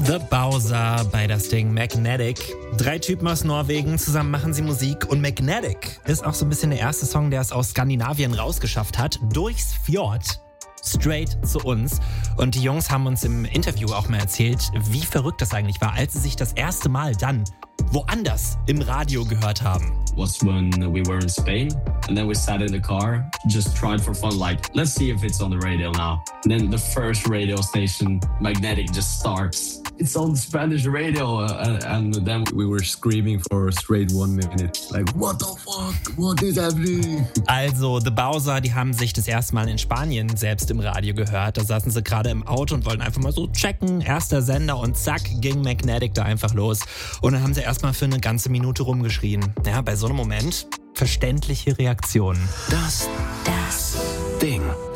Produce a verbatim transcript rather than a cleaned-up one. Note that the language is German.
The Bowser bei das Ding Magnetic. Drei Typen aus Norwegen, zusammen machen sie Musik und Magnetic ist auch so ein bisschen der erste Song, der es aus Skandinavien rausgeschafft hat, durchs Fjord, straight zu uns. Und die Jungs haben uns im Interview auch mal erzählt, wie verrückt das eigentlich war, als sie sich das erste Mal dann woanders im Radio gehört haben. Was when we were in Spain and then we sat in the car, just tried for fun, like, let's see if it's on the radio now. And then the first radio station, Magnetic, just starts. It's on Spanish radio, uh, and then we were screaming for straight one minute, like, what the fuck, what is happening? Also The Bowser, die haben sich das erste Mal in Spanien selbst im Radio gehört. Da saßen sie gerade im Auto und wollten einfach mal so checken, erster Sender, und zack, ging Magnetic da einfach los. Und dann haben sie erstmal für eine ganze Minute rumgeschrien. Ja, bei so einem Moment verständliche Reaktionen. Das, das Ding.